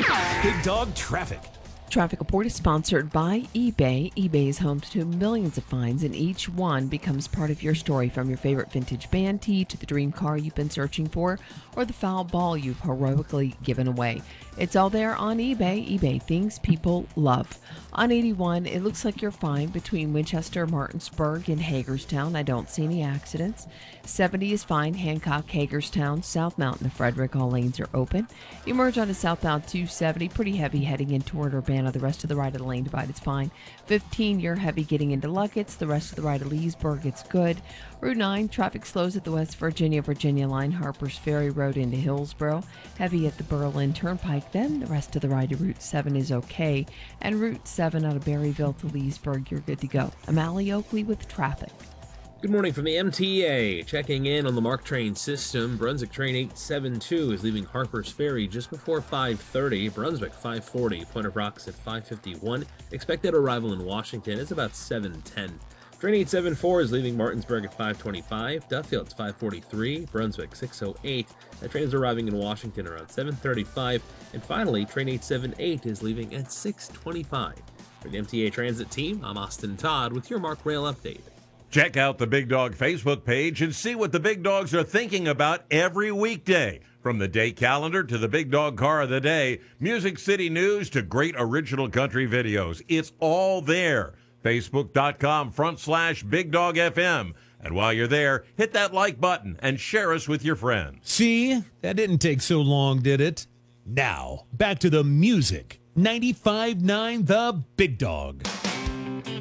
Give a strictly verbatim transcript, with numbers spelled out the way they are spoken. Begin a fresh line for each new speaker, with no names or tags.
Big Dog Traffic.
Traffic report is sponsored by eBay. eBay is home to millions of finds, and each one becomes part of your story, from your favorite vintage band tee to the dream car you've been searching for, or the foul ball you've heroically given away. It's all there on eBay. eBay, things people love. On eighty-one, it looks like you're fine between Winchester, Martinsburg, and Hagerstown. I don't see any accidents. seventy is fine. Hancock, Hagerstown, South Mountain to Frederick. All lanes are open. You merge onto southbound two seventy. Pretty heavy heading in toward Urbana. The rest of the right of the lane divide is fine. fifteen, you're heavy getting into Luckett's. The rest of the right of Leesburg, it's good. Route nine, traffic slows at the West Virginia, Virginia line. Harpers Ferry Road into Hillsboro. Heavy at the Berlin Turnpike. Then the rest of the right of Route seven is okay. And Route seven out of Berryville to Leesburg, you're good to go. I'm Allie Oakley with traffic.
Good morning from the M T A. Checking in on the MARC train system. Brunswick train eight seventy-two is leaving Harpers Ferry just before five thirty. Brunswick five forty. Point of Rocks at five fifty-one. Expected arrival in Washington is about seven ten. Train eight seventy-four is leaving Martinsburg at five twenty-five. Duffield's five forty-three. Brunswick six oh eight. That train is arriving in Washington around seven thirty-five. And finally, train eight seventy-eight is leaving at six twenty-five. For the M T A Transit team, I'm Austin Todd with your MARC Rail update.
Check out the Big Dog Facebook page and see what the Big Dogs are thinking about every weekday. From the day calendar to the Big Dog Car of the Day, Music City News to great original country videos. It's all there. Facebook.com front slash Big Dog F M. And while you're there, hit that like button and share us with your friends.
See? That didn't take so long, did it? Now, back to the music. ninety-five point nine The Big Dog.